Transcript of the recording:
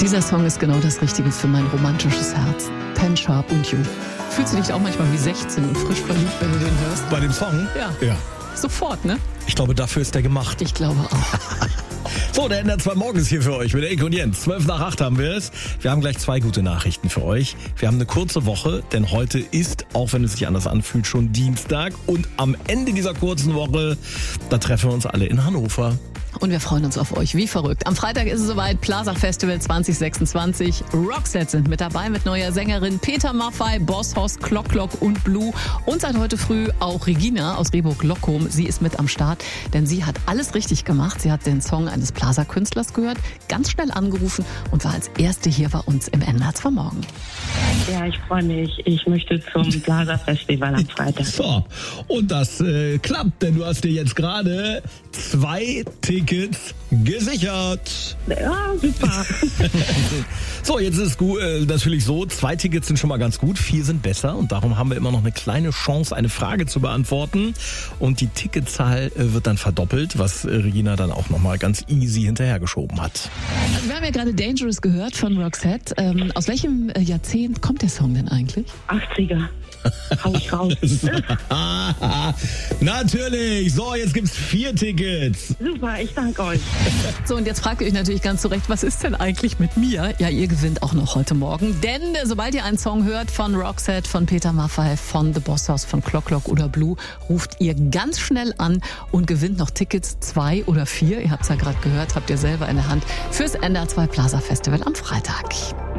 Dieser Song ist genau das Richtige für mein romantisches Herz. Pen Sharp und You. Fühlst du dich auch manchmal wie 16 und frisch verliebt, wenn du den hörst? Bei dem Song? Ja. Sofort, ne? Ich glaube, dafür ist der gemacht. Ich glaube auch. So, der NDR 2 morgens hier für euch mit Eke und Jens. 12 nach 8 haben wir es. Wir haben gleich 2 gute Nachrichten für euch. Wir haben eine kurze Woche, denn heute ist, auch wenn es sich anders anfühlt, schon Dienstag. Und am Ende dieser kurzen Woche, da treffen wir uns alle in Hannover. Und wir freuen uns auf euch, wie verrückt. Am Freitag ist es soweit, Plaza Festival 2026. Roxette sind mit dabei mit neuer Sängerin Peter Maffay, Boss Hoss, Clock und Blue. Und seit heute früh auch Regina aus Rehburg-Loccum. Sie ist mit am Start, denn sie hat alles richtig gemacht. Sie hat den Song eines Plaza-Künstlers gehört, ganz schnell angerufen und war als Erste hier bei uns im NDR 2 morgen. Ja, ich freue mich. Ich möchte zum Plaza Festival am Freitag. So, und das klappt, denn du hast dir jetzt gerade 2 Tickets gesichert. Ja, super. So, jetzt ist gut, natürlich so, 2 Tickets sind schon mal ganz gut, 4 sind besser und darum haben wir immer noch eine kleine Chance, eine Frage zu beantworten und die Ticketzahl wird dann verdoppelt, was Regina dann auch nochmal ganz easy hinterhergeschoben hat. Also wir haben ja gerade Dangerous gehört von Roxette. Aus welchem Jahrzehnt kommt der Song denn eigentlich? 80er. Hau ich raus. Natürlich. So, jetzt gibt's 4 Tickets. Super, ich danke euch. So, und jetzt fragt ihr euch natürlich ganz zu Recht, was ist denn eigentlich mit mir? Ja, ihr gewinnt auch noch heute Morgen, denn sobald ihr einen Song hört von Roxette, von Peter Maffay, von The Boss Hoss, von Clock oder Blue, ruft ihr ganz schnell an und gewinnt noch Tickets 2 oder 4. Ihr habt's ja gerade gehört, habt ihr selber in der Hand fürs NDR 2 Plaza Festival am Freitag.